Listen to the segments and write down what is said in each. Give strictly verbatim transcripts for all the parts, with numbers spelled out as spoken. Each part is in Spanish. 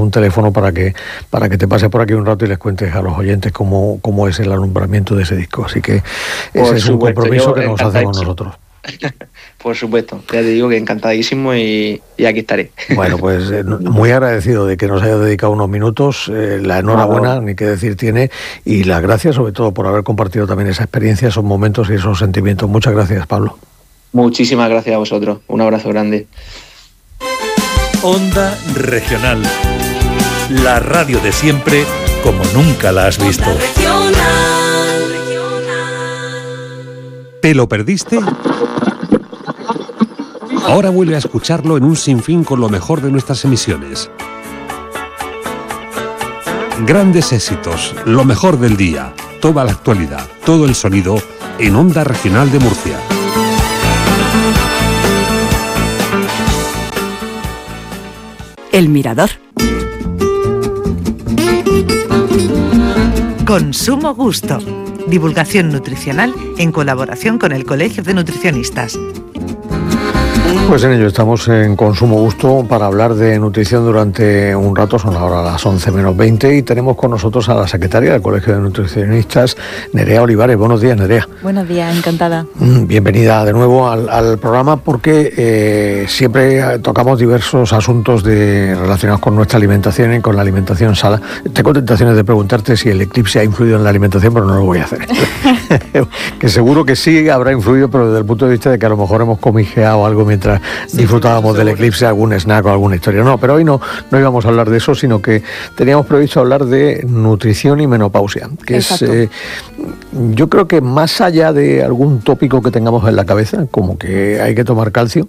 un teléfono para que para que te pases por aquí un rato y les cuentes a los oyentes cómo, cómo es el alumbramiento de ese disco. Así que ese por es supuesto, un compromiso que nos hacemos encantadísimo. nosotros. Por supuesto, ya te digo que encantadísimo y, y aquí estaré. Bueno, pues eh, muy agradecido de que nos haya dedicado unos minutos, eh, la enhorabuena, ni qué decir tiene, y las gracias sobre todo por haber compartido también esa experiencia, esos momentos y esos sentimientos. Muchas gracias, Pablo. Muchísimas gracias a vosotros, un abrazo grande. Onda Regional, la radio de siempre como nunca la has visto. ¿Te lo perdiste? Ahora vuelve a escucharlo en un sinfín con lo mejor de nuestras emisiones. Grandes éxitos, lo mejor del día, toda la actualidad, todo el sonido en Onda Regional de Murcia. El Mirador. Consumo Gusto. Divulgación nutricional en colaboración con el Colegio de Nutricionistas. Pues en ello estamos en Consumo Gusto para hablar de nutrición durante un rato. Son ahora las once menos veinte y tenemos con nosotros a la secretaria del Colegio de Nutricionistas, Nerea Olivares. Buenos días, Nerea. Buenos días, encantada. Bienvenida de nuevo al, al programa porque eh, siempre tocamos diversos asuntos de, relacionados con nuestra alimentación y con la alimentación sana. Tengo tentaciones de preguntarte si el eclipse ha influido en la alimentación, pero no lo voy a hacer. Que seguro que sí habrá influido, pero desde el punto de vista de que a lo mejor hemos comijeado algo mientras sí, disfrutábamos del eclipse, algún snack o alguna historia. No, pero hoy no, no íbamos a hablar de eso, sino que teníamos previsto hablar de nutrición y menopausia, que Exacto. es, eh, yo creo que más allá de algún tópico que tengamos en la cabeza, como que hay que tomar calcio,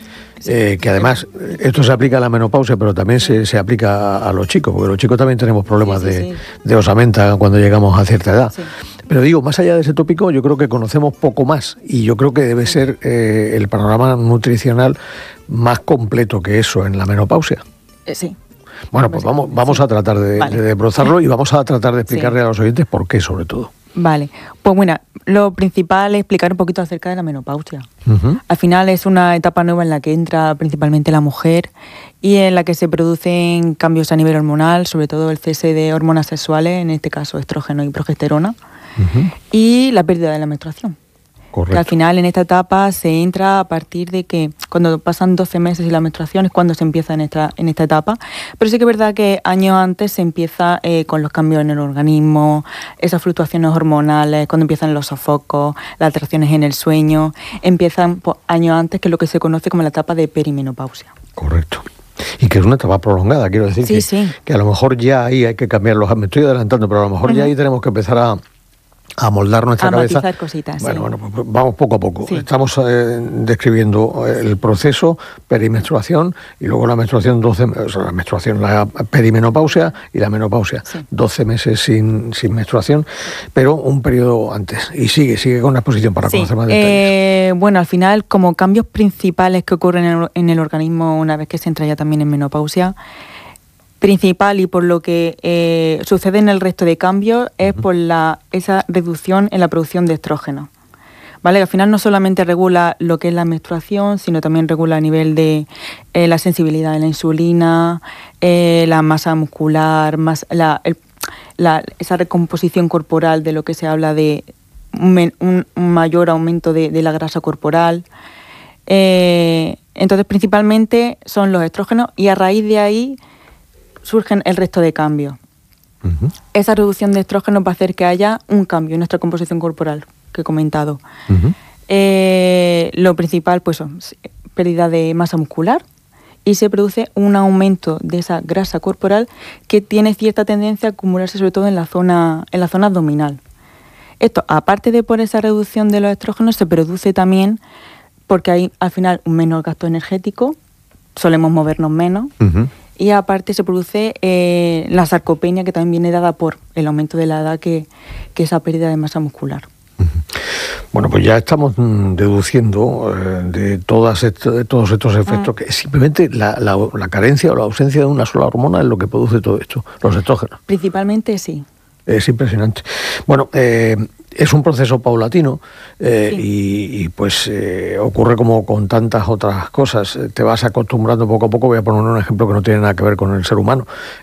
Eh, que además esto se aplica a la menopausia, pero también se, se aplica a, a los chicos, porque los chicos también tenemos problemas sí, sí, de, sí. de osamenta cuando llegamos a cierta edad. Sí. Pero digo, más allá de ese tópico, yo creo que conocemos poco más y yo creo que debe ser eh, el panorama nutricional más completo que eso en la menopausia. Eh, sí. Bueno, pues vamos, vamos a tratar de, vale. de desbrozarlo y vamos a tratar de explicarle sí. a los oyentes por qué, sobre todo. Vale, pues bueno, lo principal es explicar un poquito acerca de la menopausia. Uh-huh. Al final es una etapa nueva en la que entra principalmente la mujer y en la que se producen cambios a nivel hormonal, sobre todo el cese de hormonas sexuales, en este caso estrógeno y progesterona, uh-huh. y la pérdida de la menstruación. Correcto. Que al final en esta etapa se entra a partir de que cuando pasan doce meses y la menstruación es cuando se empieza en esta, en esta etapa, pero sí que es verdad que años antes se empieza eh, con los cambios en el organismo, esas fluctuaciones hormonales, cuando empiezan los sofocos, las alteraciones en el sueño, empiezan pues, años antes, que es lo que se conoce como la etapa de perimenopausia. Correcto. Y que es una etapa prolongada, quiero decir, sí, que, sí. que a lo mejor ya ahí hay que cambiarlos, me estoy adelantando, pero a lo mejor uh-huh. ya ahí tenemos que empezar a a moldar nuestra a cabeza. matizar cositas, bueno, sí. bueno, pues vamos poco a poco. Sí. Estamos eh, describiendo el proceso, perimenstruación y luego la menstruación, doce, o sea, la menstruación, la perimenopausia y la menopausia. Sí. doce meses sin, sin menstruación, pero un periodo antes. Y sigue, sigue con la exposición para sí. conocer más detalles. Eh, bueno, al final, como cambios principales que ocurren en el, en el organismo una vez que se entra ya también en menopausia, principal y por lo que eh, sucede en el resto de cambios es uh-huh. por la esa reducción en la producción de estrógeno. ¿Vale? Al final no solamente regula lo que es la menstruación, sino también regula a nivel de eh, la sensibilidad de la insulina, eh, la masa muscular, más la, el, la, esa recomposición corporal de lo que se habla de un, un, un mayor aumento de, de la grasa corporal. Eh, entonces, principalmente son los estrógenos y a raíz de ahí surgen el resto de cambios. Uh-huh. Esa reducción de estrógenos va a hacer que haya un cambio en nuestra composición corporal, que he comentado. Uh-huh. Eh, lo principal, pues, es pérdida de masa muscular y se produce un aumento de esa grasa corporal que tiene cierta tendencia a acumularse sobre todo en la zona, en la zona abdominal. Esto, aparte de por esa reducción de los estrógenos, se produce también porque hay al final un menor gasto energético, solemos movernos menos, uh-huh. y aparte se produce eh, la sarcopenia, que también viene dada por el aumento de la edad, que, que esa pérdida de masa muscular. Bueno, pues ya estamos deduciendo eh, de, todas esto, de todos estos efectos ah. que simplemente la, la, la carencia o la ausencia de una sola hormona es lo que produce todo esto, los estrógenos. Principalmente sí. Es impresionante. Bueno, eh, es un proceso paulatino eh, sí. y, y pues eh, ocurre como con tantas otras cosas. Te vas acostumbrando poco a poco. Voy a poner un ejemplo que no tiene nada que ver con el ser humano.